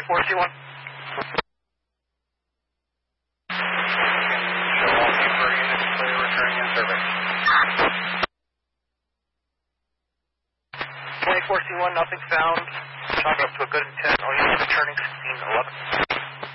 24C1. Show all keeper units clear, returning in service. 24C1, nothing found. Chalk up to a good intent. All units returning 1611.